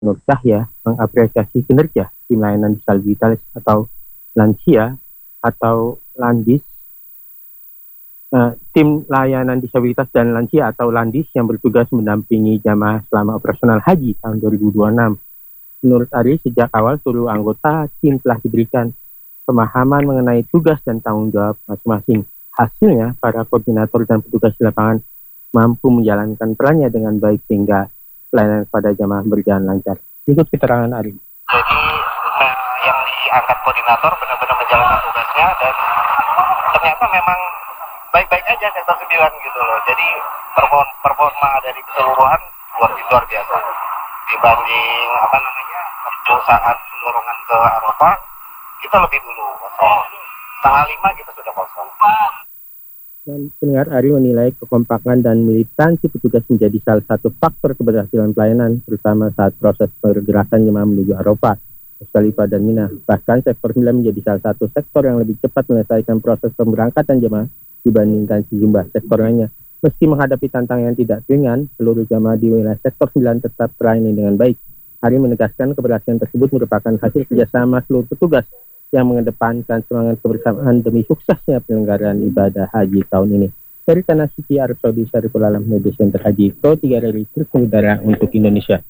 Nur Cahya mengapresiasi kinerja tim layanan disabilitas atau lansia atau Landis, tim layanan disabilitas dan lansia atau Landis yang bertugas mendampingi jamaah selama operasional haji tahun 2026. Menurut Ari, sejak awal seluruh anggota tim telah diberikan pemahaman mengenai tugas dan tanggung jawab masing-masing. Hasilnya, para koordinator dan petugas di lapangan mampu menjalankan perannya dengan baik sehingga pelayanan pada jamaah berjalan lancar. Ikut keterangan Ari. Jadi yang diangkat koordinator benar-benar menjalankan tugasnya dan ternyata memang baik-baik aja sektor 9 gitu loh. Jadi performa dari keseluruhan luar biasa. Dibanding saat dorongan ke Eropa, kita lebih dulu kosong. 4:30 kita sudah kosong. Dan pendengar, Ari menilai kekompakan dan militansi petugas menjadi salah satu faktor keberhasilan pelayanan, terutama saat proses pergerakan jemaah menuju Arafah, Musdalifah dan Mina. Bahkan sektor 9 menjadi salah satu sektor yang lebih cepat menyelesaikan proses pemberangkatan jemaah dibandingkan sejumlah sektor lainnya. Meski menghadapi tantangan yang tidak ringan, seluruh jemaah di wilayah sektor 9 tetap terlayani dengan baik. Ari menegaskan keberhasilan tersebut merupakan hasil kerjasama seluruh petugas yang mengedepankan semangat kebersamaan demi suksesnya penyelenggaraan ibadah haji tahun ini. Dari Tanah Suci Arab Saudi, Syariful Alam Media Center Haji Pro 3 dari terus mengudara untuk Indonesia.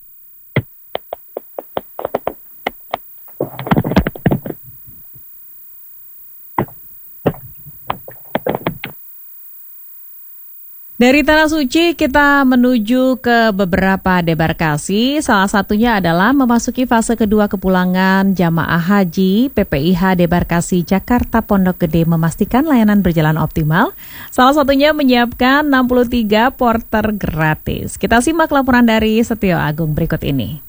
Dari Tanah Suci kita menuju ke beberapa debarkasi, salah satunya adalah memasuki fase kedua kepulangan jamaah haji. PPIH Debarkasi Jakarta Pondok Gede memastikan layanan berjalan optimal, salah satunya menyiapkan 63 porter gratis. Kita simak laporan dari Setio Agung berikut ini.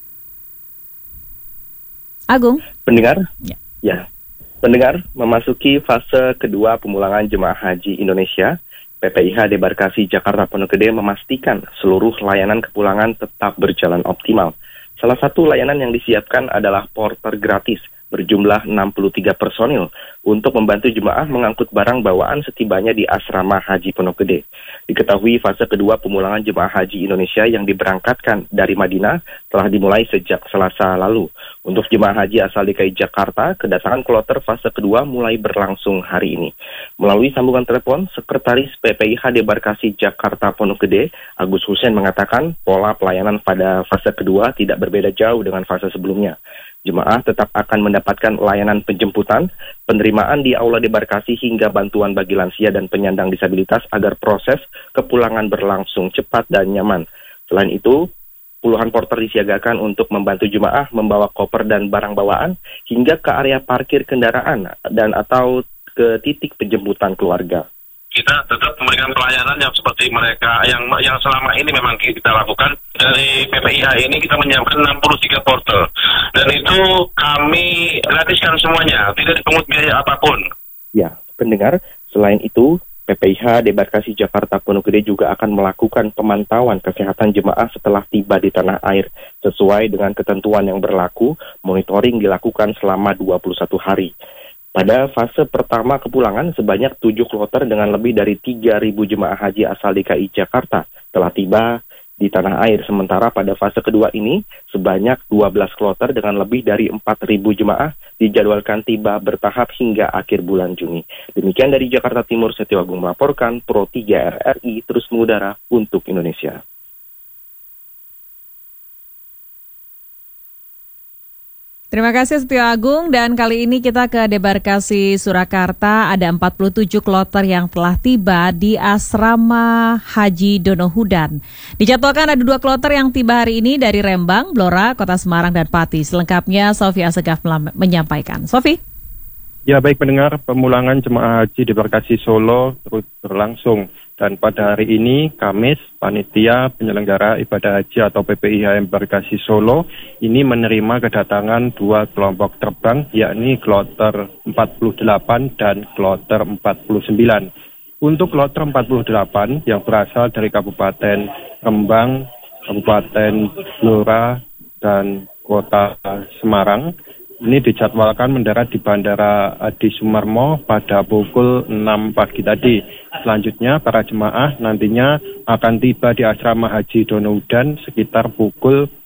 Agung? Pendengar? Ya. Pendengar, memasuki fase kedua pemulangan jemaah haji Indonesia, PPIH Debarkasi Jakarta Pondok Gede memastikan seluruh layanan kepulangan tetap berjalan optimal. Salah satu layanan yang disiapkan adalah porter gratis berjumlah 63 personil untuk membantu jemaah mengangkut barang bawaan setibanya di asrama haji Pondok Gede. Diketahui fase kedua pemulangan jemaah haji Indonesia yang diberangkatkan dari Madinah telah dimulai sejak Selasa lalu. Untuk jemaah haji asal DKI Jakarta, kedatangan kloter fase kedua mulai berlangsung hari ini. Melalui sambungan telepon, Sekretaris PPIH Debarkasi Jakarta Pondok Gede, Agus Hussein mengatakan pola pelayanan pada fase kedua tidak berbeda jauh dengan fase sebelumnya. Jemaah tetap akan mendapatkan layanan penjemputan, penerimaan di Aula Debarkasi hingga bantuan bagi lansia dan penyandang disabilitas agar proses kepulangan berlangsung cepat dan nyaman. Selain itu, puluhan porter disiagakan untuk membantu jemaah membawa koper dan barang bawaan hingga ke area parkir kendaraan dan atau ke titik penjemputan keluarga. Kita tetap memberikan pelayanan yang seperti mereka yang selama ini memang kita lakukan. Dari PPIH ini kita menyiapkan 63 porter dan itu kami gratiskan semuanya, tidak dipungut biaya apapun. Ya, pendengar, selain itu PPIH Debarkasi Jakarta Pondok Gede juga akan melakukan pemantauan kesehatan jemaah setelah tiba di tanah air. Sesuai dengan ketentuan yang berlaku, monitoring dilakukan selama 21 hari. Pada fase pertama kepulangan, sebanyak 7 kloter dengan lebih dari 3.000 jemaah haji asal DKI Jakarta telah tiba di tanah air. Sementara pada fase kedua ini, sebanyak 12 kloter dengan lebih dari 4.000 jemaah dijadwalkan tiba bertahap hingga akhir bulan Juni. Demikian dari Jakarta Timur, Setio Agung melaporkan, Pro 3 RRI terus mengudara untuk Indonesia. Terima kasih Setio Agung, dan kali ini kita ke Debarkasi Surakarta. Ada 47 kloter yang telah tiba di asrama Haji Donohudan. Dijadwalkan ada 2 kloter yang tiba hari ini dari Rembang, Blora, Kota Semarang, dan Pati. Selengkapnya Sofi Asegaf menyampaikan. Sofi? Ya, baik pendengar, pemulangan jemaah haji Debarkasi Solo terus berlangsung. Dan pada hari ini, Kamis, Panitia Penyelenggara Ibadah Haji atau PPIH Embarkasi Solo ini menerima kedatangan 2 kelompok terbang, yakni kloter 48 dan kloter 49. Untuk kloter 48 yang berasal dari Kabupaten Rembang, Kabupaten Blora, dan Kota Semarang, ini dijadwalkan mendarat di Bandara Adi Sumarmo pada pukul 6 pagi tadi. Selanjutnya, para jemaah nantinya akan tiba di asrama Haji Donohudan sekitar pukul